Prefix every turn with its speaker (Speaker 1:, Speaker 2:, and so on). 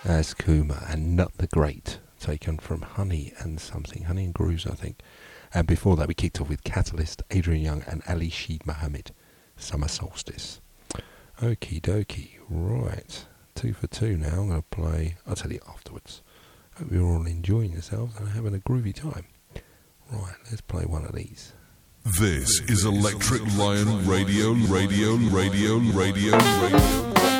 Speaker 1: as Kuma and Nut the Great, taken from Honey and Grooves, I think. And before that, we kicked off with Catalyst, Adrian Young, and Ali Sheed Mohammed, Summer Solstice. Okie dokie, right. 2 for 2 now. I'm going to play, I'll tell you afterwards. Hope you're all enjoying yourselves and having a groovy time. Right, let's play one of these.
Speaker 2: This is Electric Lion Radio.